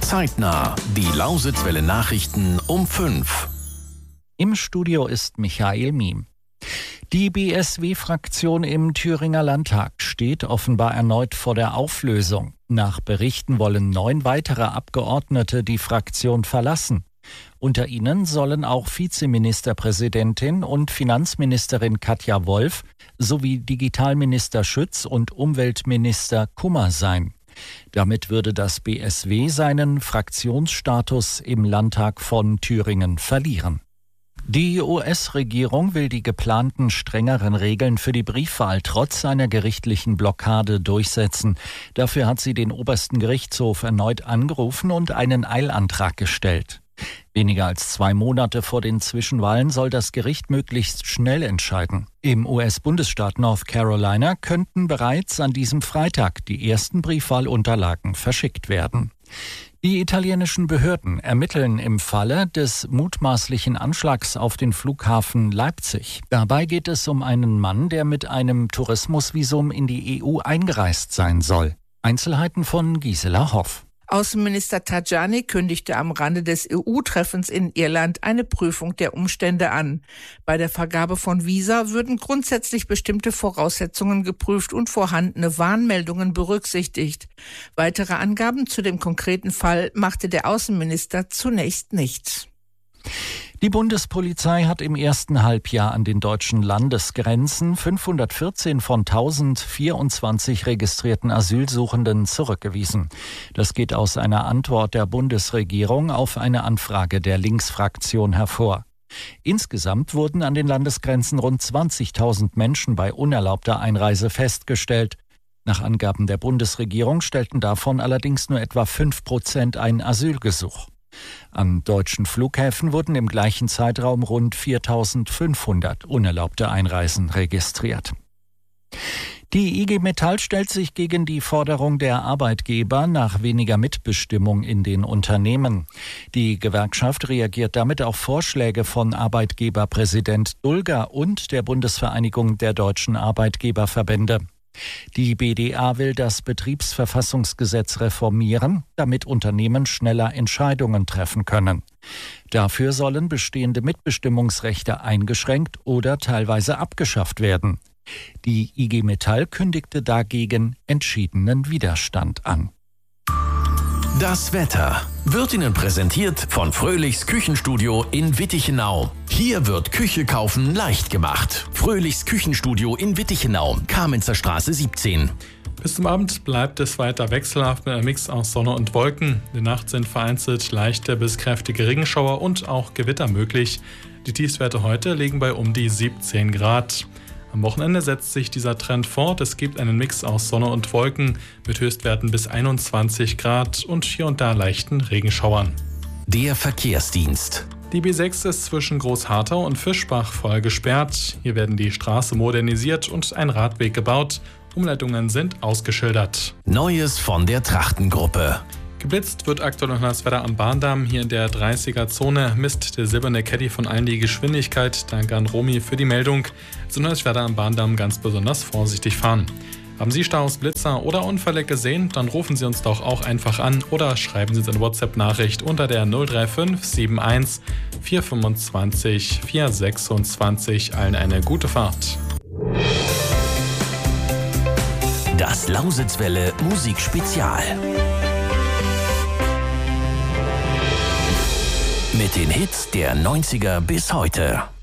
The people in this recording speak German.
Zeitnah, die Lausitzwelle Nachrichten um 5. Im Studio ist Michael Miem. Die BSW-Fraktion im Thüringer Landtag steht offenbar erneut vor der Auflösung. Nach Berichten wollen 9 weitere Abgeordnete die Fraktion verlassen. Unter ihnen sollen auch Vizeministerpräsidentin und Finanzministerin Katja Wolf sowie Digitalminister Schütz und Umweltminister Kummer sein. Damit würde das BSW seinen Fraktionsstatus im Landtag von Thüringen verlieren. Die US-Regierung will die geplanten strengeren Regeln für die Briefwahl trotz einer gerichtlichen Blockade durchsetzen. Dafür hat sie den obersten Gerichtshof erneut angerufen und einen Eilantrag gestellt. Weniger als 2 Monate vor den Zwischenwahlen soll das Gericht möglichst schnell entscheiden. Im US-Bundesstaat North Carolina könnten bereits an diesem Freitag die ersten Briefwahlunterlagen verschickt werden. Die italienischen Behörden ermitteln im Falle des mutmaßlichen Anschlags auf den Flughafen Leipzig. Dabei geht es um einen Mann, der mit einem Tourismusvisum in die EU eingereist sein soll. Einzelheiten von Gisela Hoff. Außenminister Tajani kündigte am Rande des EU-Treffens in Irland eine Prüfung der Umstände an. Bei der Vergabe von Visa würden grundsätzlich bestimmte Voraussetzungen geprüft und vorhandene Warnmeldungen berücksichtigt. Weitere Angaben zu dem konkreten Fall machte der Außenminister zunächst nicht. Die Bundespolizei hat im ersten Halbjahr an den deutschen Landesgrenzen 514 von 1024 registrierten Asylsuchenden zurückgewiesen. Das geht aus einer Antwort der Bundesregierung auf eine Anfrage der Linksfraktion hervor. Insgesamt wurden an den Landesgrenzen rund 20.000 Menschen bei unerlaubter Einreise festgestellt. Nach Angaben der Bundesregierung stellten davon allerdings nur etwa 5% ein Asylgesuch. An deutschen Flughäfen wurden im gleichen Zeitraum rund 4.500 unerlaubte Einreisen registriert. Die IG Metall stellt sich gegen die Forderung der Arbeitgeber nach weniger Mitbestimmung in den Unternehmen. Die Gewerkschaft reagiert damit auf Vorschläge von Arbeitgeberpräsident Dulger und der Bundesvereinigung der deutschen Arbeitgeberverbände. Die BDA will das Betriebsverfassungsgesetz reformieren, damit Unternehmen schneller Entscheidungen treffen können. Dafür sollen bestehende Mitbestimmungsrechte eingeschränkt oder teilweise abgeschafft werden. Die IG Metall kündigte dagegen entschiedenen Widerstand an. Das Wetter wird Ihnen präsentiert von Fröhlichs Küchenstudio in Wittichenau. Hier wird Küche kaufen leicht gemacht. Fröhlichs Küchenstudio in Wittichenau, Kamenzer Straße 17. Bis zum Abend bleibt es weiter wechselhaft mit einem Mix aus Sonne und Wolken. In der Nacht sind vereinzelt leichte bis kräftige Regenschauer und auch Gewitter möglich. Die Tiefstwerte heute liegen bei um die 17 Grad. Am Wochenende setzt sich dieser Trend fort. Es gibt einen Mix aus Sonne und Wolken mit Höchstwerten bis 21 Grad und hier und da leichten Regenschauern. Der Verkehrsdienst. Die B6 ist zwischen Großharthau und Fischbach voll gesperrt. Hier werden die Straße modernisiert und ein Radweg gebaut. Umleitungen sind ausgeschildert. Neues von der Trachtengruppe. Geblitzt wird aktuell in Hoyerswerda am Bahndamm. Hier in der 30er-Zone misst der silberne Caddy von allen die Geschwindigkeit. Danke an Romy für die Meldung. Zu Hoyerswerda am Bahndamm ganz besonders vorsichtig fahren. Haben Sie Staus, Blitzer oder Unfälle gesehen? Dann rufen Sie uns doch auch einfach an oder schreiben Sie uns eine WhatsApp-Nachricht unter der 035 71 425 426. Allen eine gute Fahrt. Das Lausitzwelle Musikspezial. Mit den Hits der 90er bis heute.